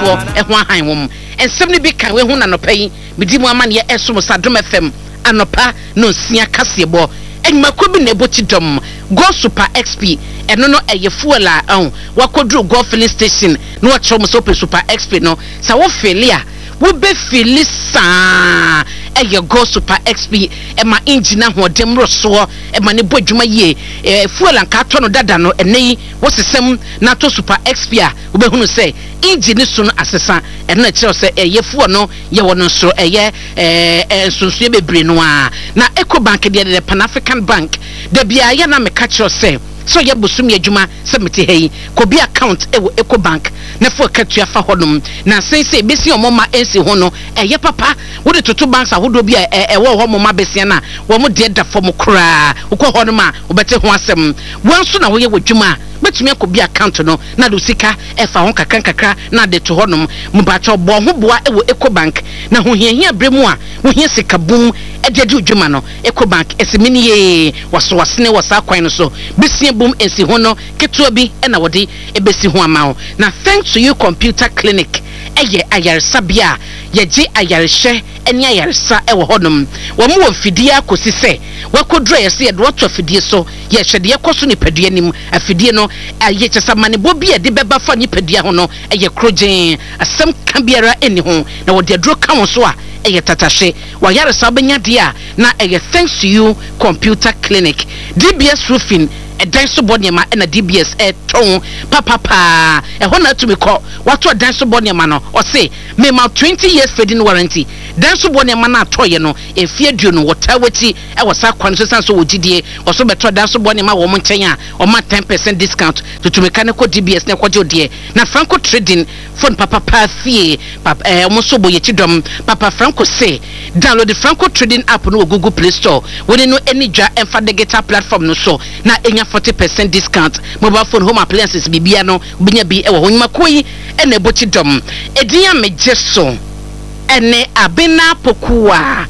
fo e ho ahan wom ensem ne bi kan we hu na no pai medi mu amane esom Sadom FM anopa no nsia kasebo enmako bi na ebotidom go super XP eno no eye fuel a wakodru go filling station no wa chom so super XP no sa wo felia wo be filisa eye go super XP ema engine ahodem roso ema ne bodwuma ye fuel anka to no dada no enei wo sesem na to super XP a wo be hunu se engine so no asesa eno na kire se eye fuel no ye wono so eye sunsuye bebre no a na Ecobank de Pan African Bank de bia ya na me ka kire se so ye bosum ye dwuma se mete hei ko bi account ewo Ecobank na fo katua fa hodum na sense besi omoma ensi ho no eye papa wo de toto banks ahodo bi ewo ho moma besia na wo mo de da fo mo kra ukọ ho no ma obete ho asem wanso na wo ye wodwuma betumi akobi account no na do sika efa ho kakra na de to honum mubacho bo ho boa ewo Ecobank na ho hiahia bremu a wo hia sika bum edede udwuma no Ecobank esimini ye wasowasene wasa kwan no so besia bum ensi ho no ketua bi na wode ebesi ho amawo na thanks to you computer clinic eye ayaresabia yeje ayareshe eni ayaresa ewo honum wo mu ofidie akosi se wakodro yese ye do to afidie so ye hwede ye koso ni padua nim afidie no aye chesamane bobi e de beba fa ni padua ho no eye krogen asem ka biara eni ho na wo de dro ka won so a eye tatashe wa yaresa benya dia na eye thanks to you computer clinic DBS roofing dan so boniema na DBS ton papa ho na to me call what dan so boniema no o say me ma 20 years feeding warranty dan so boniema na atoye no efie duo no water wati e wasa kwan so sanso wogidie o so beto dan so boniema wo mo nchen a o ma 10% discount to mechanical DBS na kwaje odie na Franco Trading phone papa fie papa mo so boye chidom papa Franco say download the Franco Trading app no Google Play Store we no any dwa emfa digital platform no so na 40% discount mobile phone home appliances bibia no binya bi e wo honyuma koyi e na bochi dom ediya mejeso ene abena pokuwa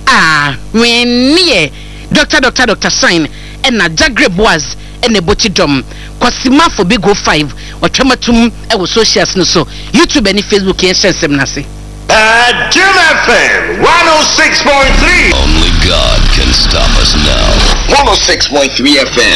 wennie Dr. Sign ena Jagre Boaz ene bochi dom kwasima for big go 5 otwamatum e wo socials no so YouTube and Facebook yen shensem na se Jim FM 106.3. Only God can stop us now. 106.3 FM.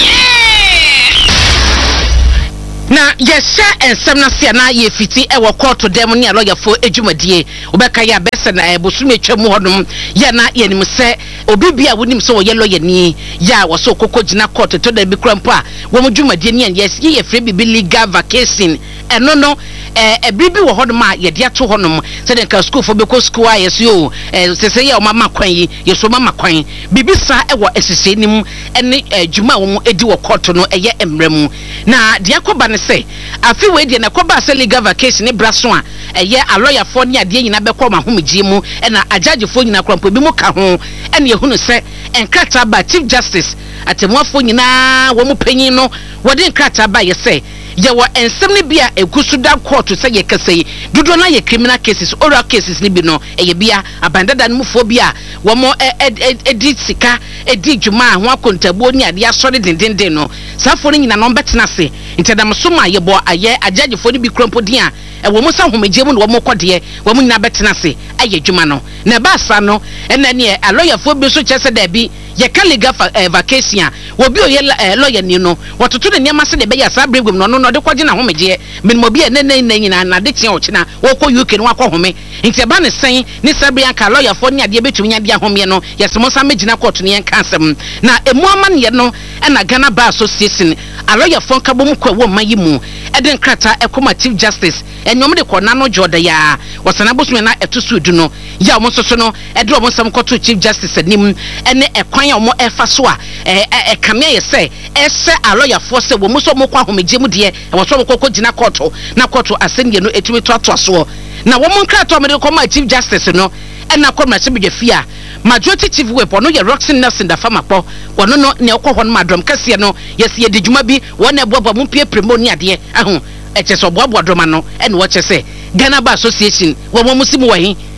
Na yesha ensem na sia na ye fiti e wo court dem ne lawyer fo edwumadie obeka ya bese na bosum etwam hodom ya na ye nim se obibia wonim se wo ye lawyer ni ya wo so kokogina court to da bi krampo a wo modwumadie ne yes ye free bibi legal vacation eno no bibi wo hodom a ye de ato honom se de ka school fo be ko school a yes yo se ye o mama kwan yi ye so mama kwan bibi sa e wo esese nim ene adwuma wo edi wo court no eye emremu na de akoba say afi we de na koba say legal vacation ni braso a eye a lawyer for ni ade nyina be ko ma homegye mu na ajage fo nyina krampo bi mu ka ho ene ehunu say enkrata ba chief justice atemuafo nyina wo mu panyin no wode enkrata ba ye say ye wo ensem ne bia egusu da court say ye kase dudo na ye criminal cases oral cases ni bi no eye bia abandada no mufo bia wo mo edi sika edi dwuma ho akontabo ni ade asore dendenden no safo ni nyina no betena se intedam so ma ye bo aye ajagefo ni bi krampo din a e wo mo sa homegye mu no wo mo kode wo mo nyina betena se aye dwuma no na ba sa no ena ne a lawyer fo bi so chese da bi ye ka legal vacation wo bi o ye lawyer ni no wototo ne niam ase de be ya sa bregum no no de kwaje na homegye minimo bi ene nyina na de tia o kina wo ko UK no akọ home nti ba ne sen ni sabria ka lawyer fo ni ade betumi ade ahome no yesemo sa megina court ne yenka asem na emu amane no na Ghana Bar Association a lawyer fo nka bom kwa wo mayimu ede nkrata ekoma chief justice enyom de kona no joda ya wasana bosumi na etusu du no ya mo soso no ede o mo sam koto chief justice anim ene ekwan ya mo efa so a kamia ye say ese a lawyer fo se wo mo so mo kwa homegye mu de e wo so mo kokko gina court na court asendie no etumi to so na wo mo nkrata me de koma chief justice no ena koma se bedwafia majority chief whip ono ye Roxin Nelson da fama kpo wono no ne okọ no madrom kase no yesi ye dijuma bi wona ebobo mu pie premo ni ade ahu echeso boabo adroma no ene wo chese Ghana Bar Association wo mo musimu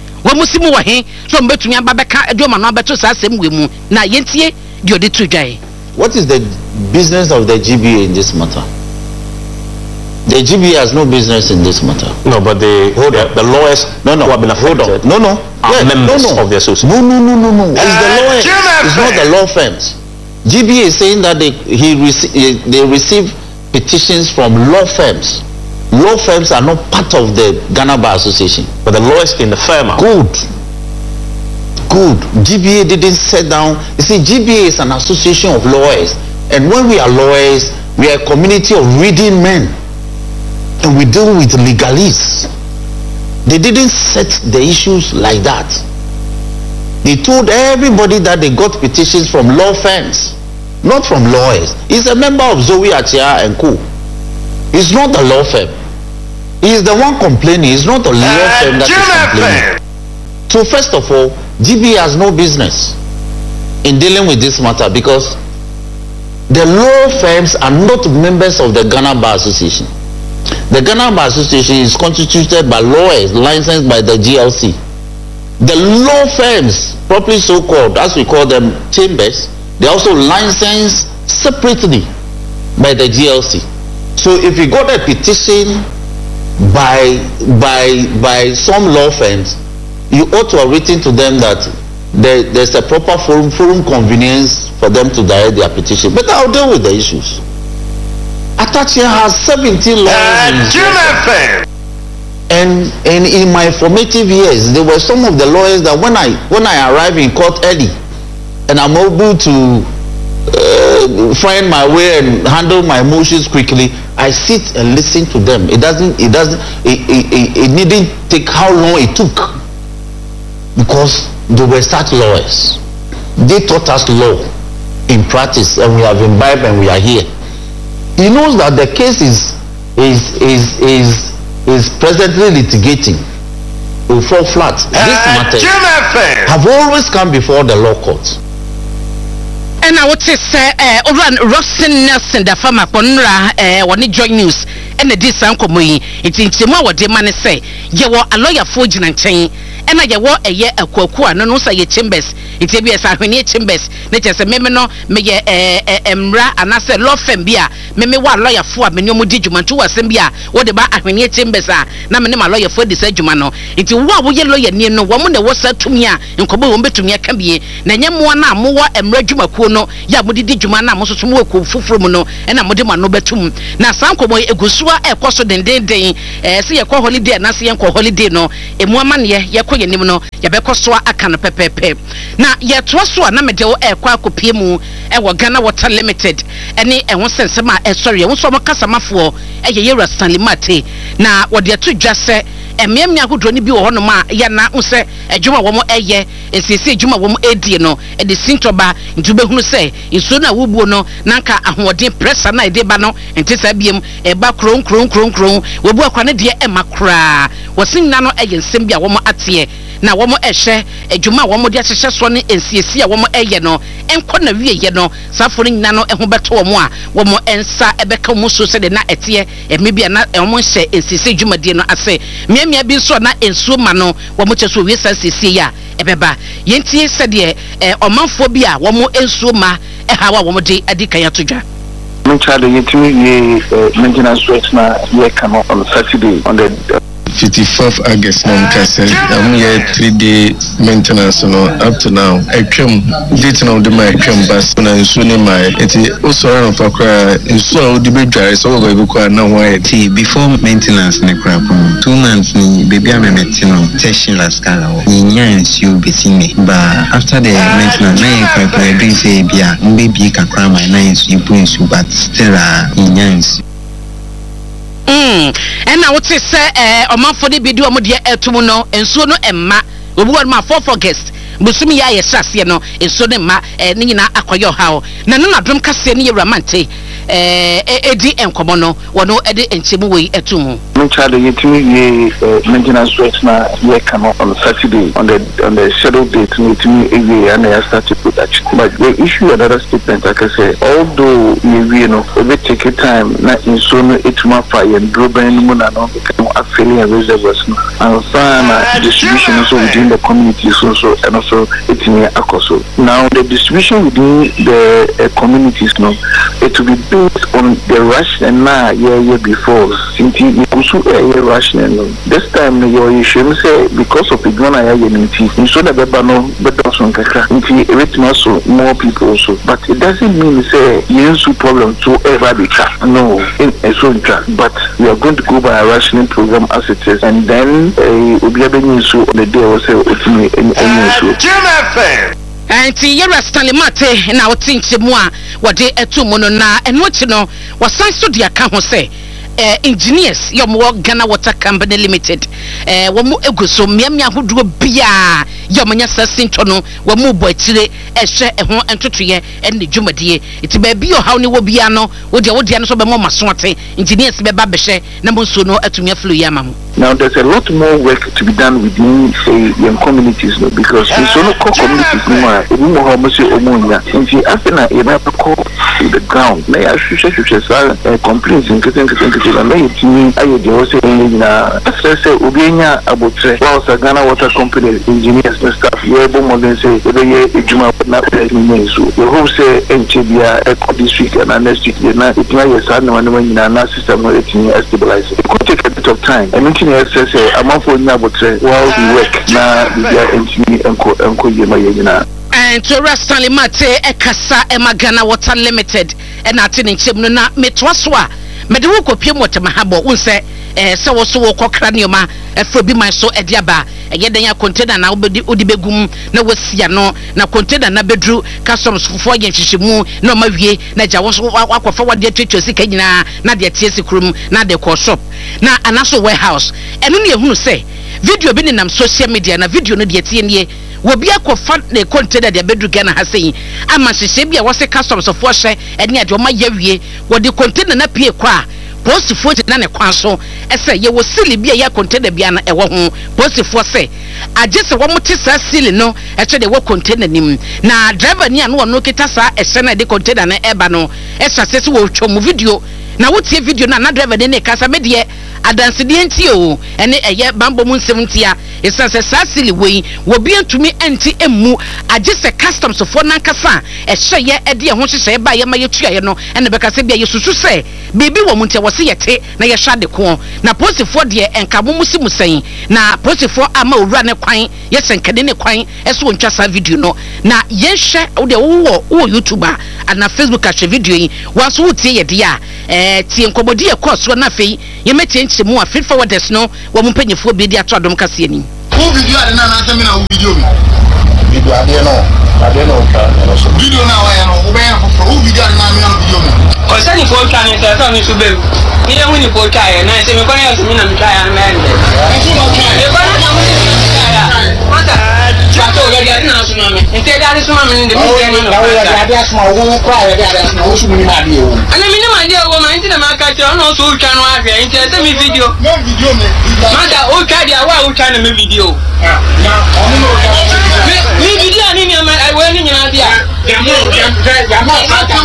wa he so mbetumi ababeka adroma no abeto sa asem wemu na yentie di odi tudwae. What is the business of the GBA in this matter? The GBA has no business in this matter. No, but the lawyers who have been affected are members of the association. No. It's the lawyers. It's not the law firms. GBA is saying that they receive petitions from law firms. Law firms are not part of the Ghana Bar Association. But the lawyers in the firm are. Good. GBA didn't sit down. You see, GBA is an association of lawyers. And when we are lawyers, we are a community of reading men. And we deal with legalists. They didn't set the issues like that. They told everybody that they got petitions from law firms, not from lawyers. He's a member of Zoe Achia and Co. He's not the law firm. He's the one complaining. It's not the law firm that is complaining. So first of all, GB has no business in dealing with this matter because the law firms are not members of the Ghana Bar Association. The Ghana Bar Association is constituted by lawyers licensed by the GLC. The law firms, properly so called, as we call them, chambers, they also licensed separately by the GLC. So if you got a petition by some law firms, you ought to have written to them that there's a proper forum convenience for them to direct their petition. But I'll deal with the issues. Atachia has 17 lawyers and in my formative years, there were some of the lawyers that when I arrive in court early and I'm able to find my way and handle my motions quickly, I sit and listen to them. It needn't take how long it took because they were such lawyers. They taught us law in practice and we have imbibed and we are here. He knows that the case is presently litigating. Will fall flat. This matter have always come before the law court. And I would say, Rosin Nelson, the farmer, Ponra, when it join news, and the disanko moi, it's in Timo, what the man say, you were a lawyer for Jinan. And I were a year a Kokua, no say chambers. It's a BS Armenia chambers. Natures a memeno, may Emra, and I said, Law Fembia, Meme one lawyer for Menomu Dijuman to Assembia, what about Armenia chambers are, Namana lawyer for this Edumano. It's a war with your lawyer near no woman that was said to me, and Kobo to me can be, Nanyamwana, Moa, and Regima Kuno, Yamudi Dijumana, Mosumoku, Fufrumono, and Amodima no betum. Now, Sanko, a Gusua, a cost than day, see a call holiday, and I see uncle holiday no, a woman ye, Yako Yanimono, Yabekoswa, a can pepe. Now, yet was one Namedeo, a Quaco Pimu, and Ghana Water Limited, any and one sense, sorry, I was from a Casamafo, a year of Stanley Mate. Now, what the two just say, and Mia who don't be on ma, Yana, who say, a Juma woman a year, and say Juma woman a diano, and the Sintoba, into who say, in Suna Wubono, Nanka, and what dear press and I debano, and Tessabium, a back crown, we work on a dear Emma Cra, was sing Nano a Simbia woman at here. Now one more share a Juma one more just one and see one more yeno and corner yeno suffering nano and huberto moi one more and sa a becca musu said the night here and maybe not almost say and see Juma dino I say me be so not in so mano one much as we see ya ebeba yenti said ye omanphobia one more and so ma a how one more day a dicaya to ja. Charlie, maintenance works now here come up on Saturday on the 54th August now because I'm here 3-day maintenance up to now. I came dating of the my came bus and soon my it also run of a cry and so the big guy so we go now why before maintenance in the crap 2 months ni baby I met session last scala ni you be seeing me but after the maintenance na I do say bia baby can cry my nice you bring you but still and I would say, a month for the video, Tumuno, and so no Emma, we want my 4 guests. Busumi ya Sassiano, and so them ma, Nina Aquayo how. Nana drum Cassini Ramante, Eddie and Comono, or no Eddie and Chimuwe Etumu. Charlie, maintenance works now here come up on Saturday on the scheduled date to me and I started production. But the issue another statement, like I say, although you know, we take a time not in so it my fire and Droben Munano become filling reservoirs no and find distribution also within the communities also and also it's in Akoso. Now the distribution within the communities no, it will be based on the ration na year before. Since you also ration no, this time your issue say because of the Ghana unity, so the no better son kaka. It also more people also, but it doesn't mean say you problem to ever be tracked. No, but we are going to go by a rationing program as it is, and then we'll be able to on the day or so. And Tierra Stanley Mate, now think more what they are two monona, and what you know was signed to the account say. Engineers, your more Ghana Water Company Limited. One more so Miamia who do beer, your manasa Sintono, one more boy today, a share a home and tutri and the Jumadie. It may be your how you will be ano, with the audience of a mama swate, engineers Babeshe, Namusuno at Fluyamam. Now there's a lot more work to be done within young communities no, because in so no communities no more, even more much omonia. And she after na a call to the ground. May I should complaints in and may it mean I would say na say Ubenya Abutre, whilst a Ghana Water Company engineers and staff, you able more than say a Juma not so the whole say NCBA Eco District and next week it might be son when na system not stabilize. It could take a bit of time. And say I'm not for Nabutre while we work na the and and to Stanley Mate Ekasa Emagana Water Limited and Atin Chimnuna Metwaswa Meduko Pimota Mahabo unse so cranioma for be my so ediaba a container now udibegum na wasiano na container na bedru customs for yen shishimu no mawie na jawas wakwa forward the treaty kenya na de tiesi krum na de ko shop na anaso warehouse enu ne ehunu say video bi nam social media na video no de tie nie wo bia ko fa ne container de bedru Ghana ha sei ama hihye bia wose customs of hye ene ade o ma yawie wo de container na pie kwa post foot na ne kwan so ese ye wo sili bia ya container bia na ewo ho post for say agese wo mote sa sili no eche de wo container nim na driver ni anu no kita sa ese na de container na eba no esa sese wo twom video na wo tie video na driver ne kasa me de adanse de enti o ene eye bambo mu 70 esa se sa sili we wo bia ntumi enti emu agese customs for na kasa ehye ye ede ho hyehyɛ ba ye ma ye tuaye no ene be kasa bia ye susu se bibi wo munte wo se yete na ye hwa de ko na posifo de enkabo musimusen na posifo ama owura ne kwan ye senkade ne kwan eso wontwa sa video no na ye hwe de wo YouTuber ana Facebook a hwe video yi waso wo tie ye de a tie nkobodi e course na fei ye metie nchemu a feed forwarders no wo mpanyefo bi de ato adom kase ani wo video ade na na asemi na wo video mi video ade no ka no so video na wa ya no wo be ya foforo wo video ade na mi na video mi o sani ko ka ni ta so ni so be ni e woni ko ka ya na se me ko ya so mi na mi ka ya na ende e ko na mo ka ya mata chato ya dia na so na me ente da ri so ma me ndi mi se ni no ya dia so ma wo ko ya dia so wo so mi na dia o ana mi ni ma dia wo ma ente na ma ka tira no so o twa no afia ente se mi video no video me mata o ka dia wa o twa na me video na onu no mi video ani ni ma ai we ni nyina dia ya ma ka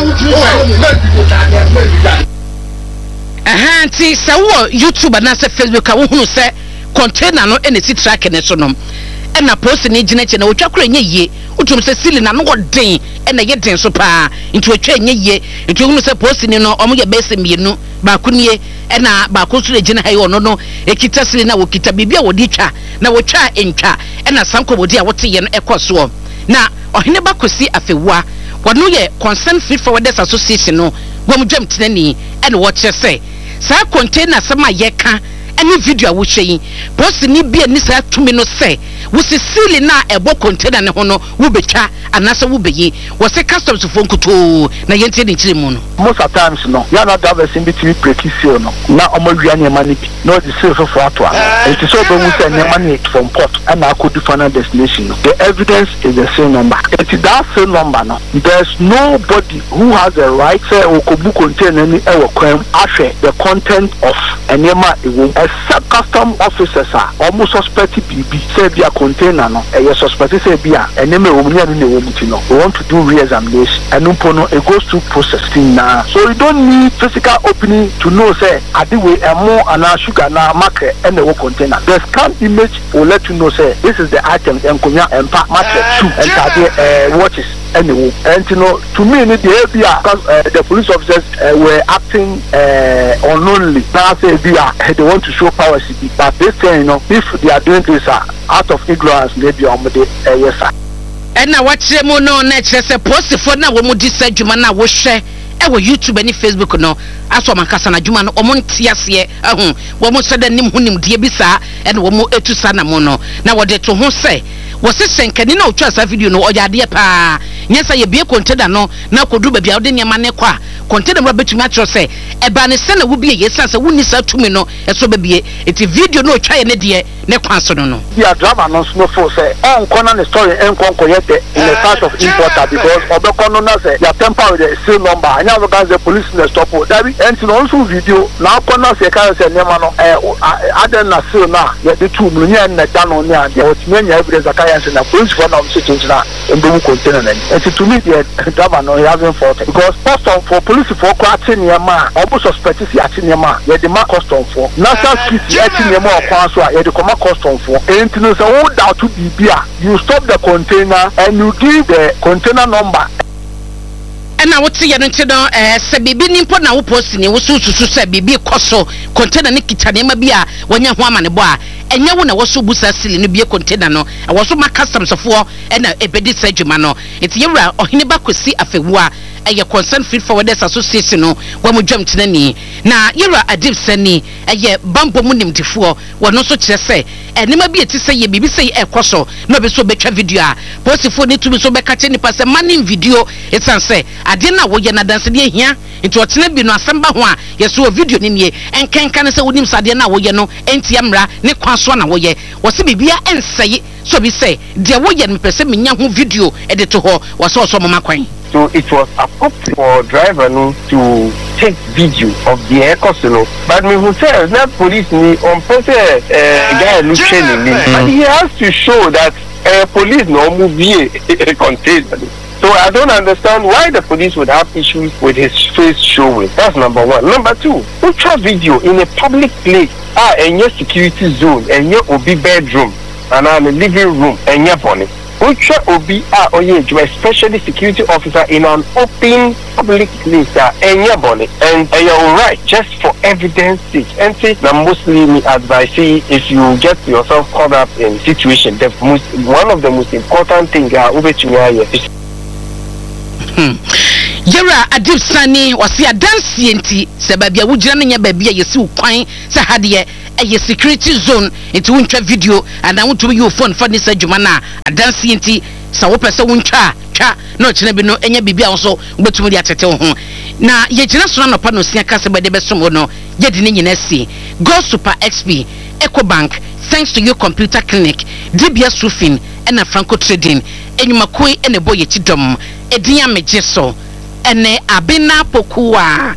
Ahanti sa wo YouTube na se Facebook a wo hunu se container no ene si track ne so no ena post ni gina che na wo twakora nye yie utum se sili na no den ena ye den so pa nti wo twa nye yie nti hunu se post ni no omo ye bese mienu ba kunie ena ba ko so gina hayo no no ekita sili na wo kita bibia wo di twa na wo twa entwa ena sanko bodi a wote ye no ekoso na ohene ba kosi afewa wano ye Concerned Feed Forwarders Association no gwam dwam tenani ene wo che se sa container sama yeka ene video a wo hwe post ni bia ni sa tumi no se wo se sili na ebo container ne ho no wo betwa anase wo beyi wo se customs fo nkuto na yente ni kire mu no most of times no ya na drivers in between prekisio no na omo wia ne mani no the sale for ato it is so be mu say ne mani from port and akodi final destination no the evidence is the same number it is that same number no there's nobody who has a right say okobu container ni e wo kwan ahwe the content of enema ewo custom officers are almost suspect BB say be a container no a suspect say be a enemy no. We want to do re-examination and it goes through processing now. So you don't need physical opening to know say I do way and more and sugar now market and the container. The scan image will let you know say this is the item and kunya and pack market 2 and watches. Anyway, and you know, to me, the police officers were acting unknowingly. Now say they want to show power, but they say, you know, if they are doing this out of ignorance, maybe on the yes, sir. And now what's the mono nature? Post for now, when we decide you man, we share. Ewo YouTube and Facebook no aso mankasa na dwuma no omontiase wo mo sede nim hunim die bisa and wo mo etusa na mo no na wo de to ho se wo se senkani na otwa sa video no oyade pa nyesa ye bie container no na kodu ba bia wo de nyama ne kwa container mo betumi atro se eba ne se na wo bie yesa se woni sa tumi no eso ba bie eti video no otwa ye ne de ne kwa so no dia drama no so for say on corner the story en konko yete in the sort of importer because obekono na say ya temper with the seal number anya the police in the stop that and also video now corner say can say nema no aden na seal na ya the two munya na dano ni ade o timenya evidence akaya say na police for na situation na embu container na and to me the drama no having fault because custom for police for kwati nema obo suspect si ati nema ya the ma custom for national security ati nema okwan so ya the comma custom for and no say who doubt to be you stop the container and you give the container number. Na wote ye no ntido se bibi nimpo na wo post ni wo sususu se bibi koso container ne kitane ma bia wonya ho amane bo a enye wo na wo so busa sili no bia container no wo so ma customs fo na ebedi sajuma no enti yewra ohine bakosi afewu a eye concern feed forwarders association no wa mo dwam tenani na yewra adib sani eye bambo mu nimdifo wo no so kire se enema bia ti se ye bibi se ekoso no be so betwa video a post fo ni tumi so be ka che nipa se manim video etanse ade na wo ye na danse de hia nti otene bi no asamba ho a yeso video ni nie enkenka ne se wonim sade na wo ye no enti amra ne kwaso na wo ye wo se bibia enseye so bi se de wo ye mpese menya ho video edit ho wo so mama kwan. So it was appropriate for driver to take video of the aircraft, but me who says that police me on person guy look training me, and he has to show that police no move a container. So I don't understand why the police would have issues with his face showing. That's number one. Number two, ultra video in a public place, in your security zone, in your OB bedroom, and in the living room, and your bonnet. Ultra OB especially security officer in an open public place, and your bonnet, and you're alright just for evidence sake. And say, now mostly me advise if you get yourself caught up in situation, one of the most important things over to me. Yera adib sani wasi adansi enti se babia wujira nya babia yesi ukwan se hade e security zone enti wuntwa video and I want to your phone for this adwuma na adansi enti sa wo pese wuntwa twa no kire bi no enya bibia wo so betumu dia tete ho na ye gina so na pa no sia kase bede besom no ye di ne nyina si Go Super XP EcoBank thanks to your computer clinic DBS Roofing and Franco Trading enyumakoi ene boye chidom edinya mejeso ene abina pokua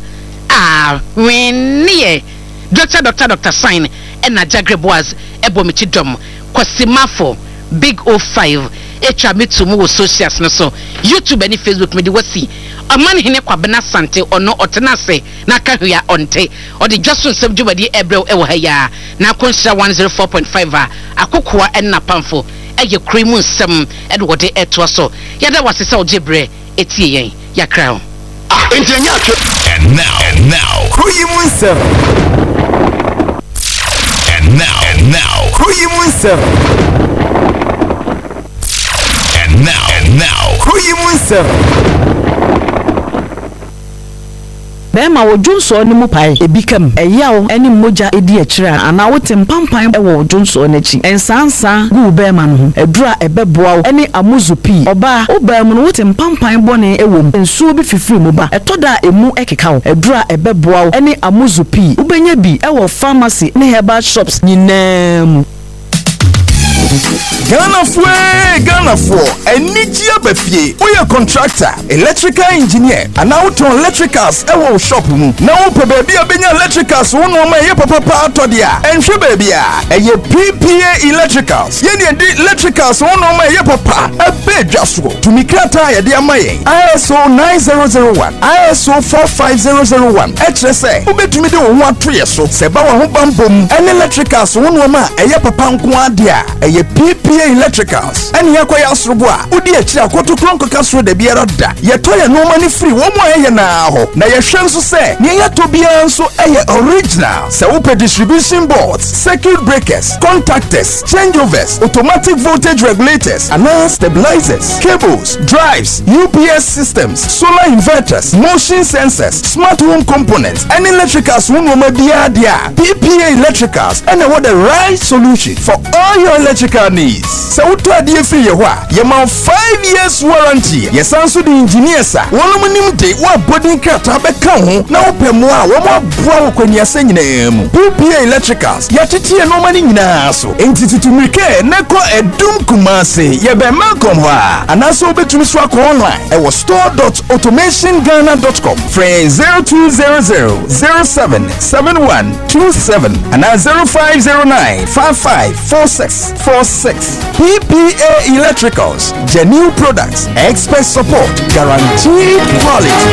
wenie Dr. Sign ena Jagreboaz ebo mechidom kwasimafo Big 05 echa mitumu wo socials no so YouTube and Facebook me di wasi amani hine kwa bena sante ono otenase na kahua onte odi Johnson sebjubadi ebrel ewo haya na konsha 104.5 akokwa enna pamfo eye krimu nsem edwode etwaso yada wasese ojebre etie yen yakra And now krimu nsem And now krimu nsem And now krimu nsem Bema wo Jonso ni mu pai ebikam eyawo eni moja edi akira ana wotem pampan e wo Jonso n'achi ensansa gu bema no edura ebeboa eni amuzupi oba obam no wotem pampan bone ewom ensuo bi fifiri mu ba etoda emu ekeka edura ebeboa eni amuzupi ubenya bi e wo pharmacy ne herbal shops nyinam Ghana for Enijia Befie. We are contractor, electrical engineer, and now to electricals. Ewo shop mu. Now baby abenya electricals. One no my papa to dia. Enhwe baby a. Eye PPA electricals. Ye de electricals. One no my papa. Ebe dwaso. To mikrata ye de amaye. ISO 9001, ISO 45001. HSA. Ubetumi de wo ato ye so. Seba wo ho bambom. En electricals. One no ma eye papa nko adia. Eye PPA electricals. En ye kwa asrobo a. Udi echi akoto kronko kasro de biara da. Ye to ye no money free. Wo mo eye na ho. Na ye hwe nso se. Ne ye to bia nso eye original. Se wo pe distribution boards, circuit breakers, contactors, changeovers, automatic voltage regulators, and stabilizers, cables, drives, UPS systems, solar inverters, motion sensors, smart home components, and electricals. PPA electricals, and what the right solution for all your electrical needs. So to a dear free your 5 years warranty. Yes, answer the engineers. One minimum day, what body cat have a count. Now, Pemwa, one more broke when you're saying name. PPA electricals, Yachiti and no money now. So, entity to make Neko a Doom Kumasi, Yabe Malcolm, and also between Swak online. I was store.automationghana.com. Friend 0200-077127 and 0509-554646. PPA Electricals, genuine products, expert support, guaranteed quality.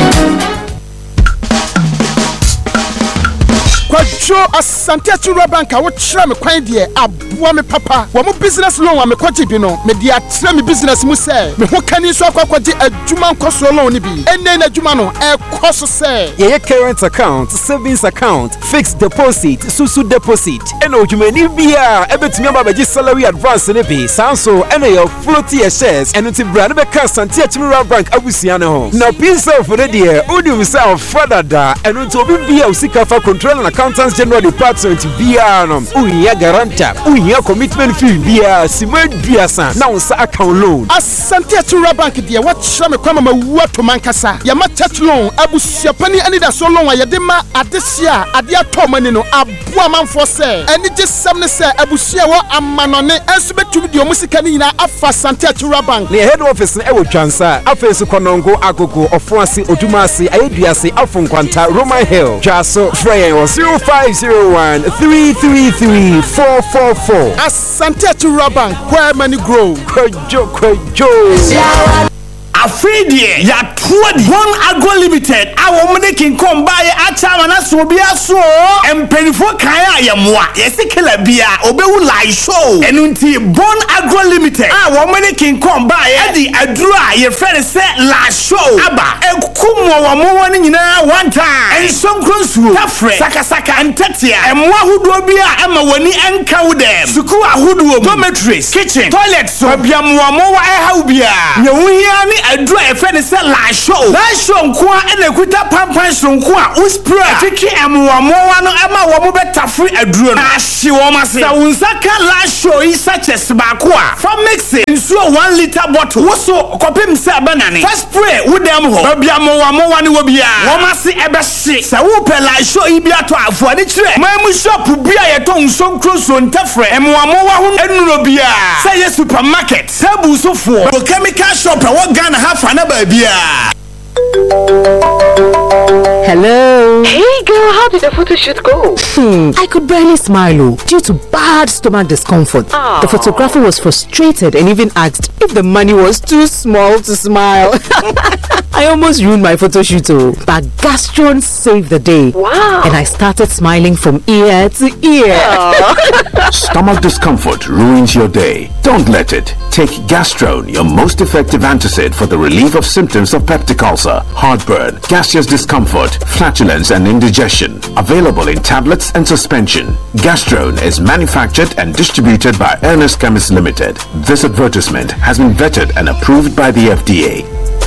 Kwajo Asante Achura Bank a wo kyerɛ me kwan deɛ aboa me papa wo mo business loan a me kwaji bi no me dia kyerɛ me business mu sɛ me ho kani so akwaji adwuma nkoso loan ni bi enne na adwuma no ekoso sɛ ye current account, savings account, fixed deposit, susu deposit eno dwumani bia ebetumi abaji salary advance ne bi sanso eno your floaty shares eno ti bra ne be ka Asante Achura Bank abusia ne ho na piece of the dear udi himself father da eno to bi bia usika fa control na Accountants General Department BR uya garanta uya commitment fee BR Simon Biasa na unsa account loan Asante Achura Bank dia what shame kwama mawuato mankasa ya ma church loan abusuapani ani da so loan ayede ma adesia ade atomani no aboa manfo se ani gisam ne se abusua wo amanone enso betumi di omusika ni na afa Asante Achura Bank ne head office e wo twansa afesu konongo akoko ofoase odumase ayeduase afonkwanta Roman Hill jaso frey 0501-333-444. Asante Achura Bank, where money grow. Kwajo. Afidie ya 20 One Agro Limited awo mune kin kom baye achama na so bia so empenifo kan ayamwa yesikela bia obewu live show enunti One Agro Limited awo mune kin kom baye adi adura ye fere se live show aba ekumo wa mo woni nyina one time ensonkronsu tafre sakasaka antatia emwa hudo bia ema woni enka wude suku ahudo dormitories kitchen toilet so bia mo wa eha bia nyewuhia ni adura efene se la show nko ene kuta pampan so nko a uspray tiki emwa mo no ema wo mo betafri aduro no ahye wo mase sa unsaka la show yi sachets ba ko a from mixing nso 1 liter bottle wo so kopem se abanane first spray wo dem ho bia mo ne wo bia wo mase ebe hye sa wo pe la show yi bia to afo ani kire mamu shop bia ye to nso nkroso ntafre emwa mo wa ho enuro bia say supermarket tabu so for chemical shop wo Ghana half an babia. Hello. Hey girl, how did the photo shoot go? I could barely smile due to bad stomach discomfort. Aww. The photographer was frustrated and even asked if the money was too small to smile. I almost ruined my photo shoot, but Gastron saved the day. Wow. And I started smiling from ear to ear. Stomach discomfort ruins your day. Don't let it. Take Gastron, your most effective antacid for the relief of symptoms of peptic ulcer, heartburn, gaseous discomfort, flatulence and indigestion. Available in tablets and suspension. Gastron is manufactured and distributed by Ernest Chemist Limited. This advertisement has been vetted and approved by the FDA.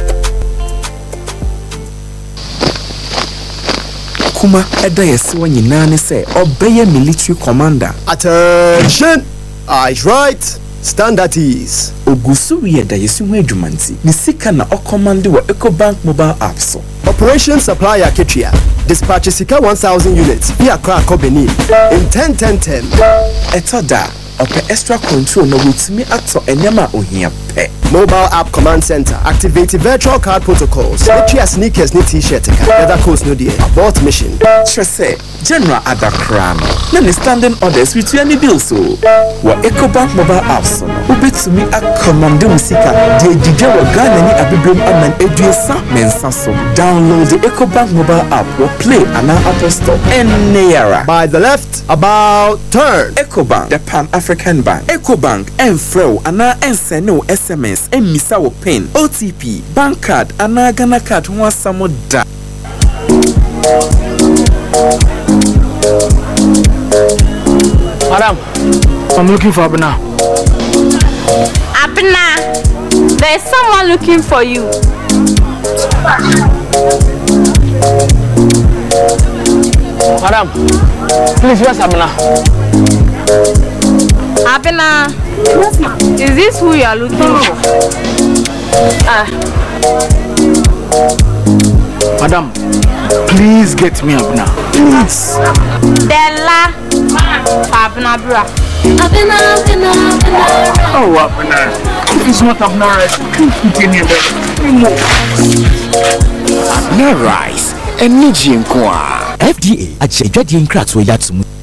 Kuma edayesi wanyinane se obeye military commander. Attention! Eyes right. Stand at ease. Ogusu edayesi mwejumanti. Nisika na okomande wa EcoBank mobile app so. Operation Supply Aketria. Dispatch Sika 1,000 units via Krakobeni in 10-10-10. Etoda. ope extra control na wetumi ato enyama ohia pe. Mobile app command center. Activate virtual card protocols. Literally sneakers ni t-shirt. Leather coats no dear. Abort mission. Say General Adakrano. Then standing orders with any bills so. Wa EcoBank mobile apps no. Ubetumi akomande musika. De dije wa Ghana ni abibrom aman eduesa mensa so. Download the EcoBank mobile app or play an Apple Store. Neyara. By the left, about turn. EcoBank, the Pan-African Bank. EcoBank, Enfreo, ana enseno SMS, emisa wo PIN, OTP, bank card, ana Ghana card, one samo da. Madam, I'm looking for Abna. Abna, there's someone looking for you. Madam, please, where's Abna? Abna, is this who you are looking for? Madam, please get me Abna. Please. Della Abna bra. Abna. Oh, Abna. If it's not Abna rice, please continue there. Abna rice. Energy in kwa. FDA, I said, get the incracks with that.